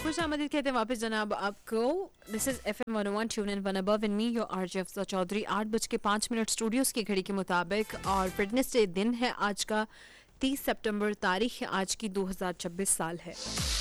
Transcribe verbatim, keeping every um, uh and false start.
खुश आमदीद कहते हैं वापस जनाब आपको। This is F M one one tune in one above in me your RJ अफसा Chaudhary. आठ बज के पाँच मिनट स्टूडियोज की घड़ी के मुताबिक और फिटनेस डे दिन है आज का तीस सितंबर, तारीख है आज की दो हज़ार छब्बीस साल है।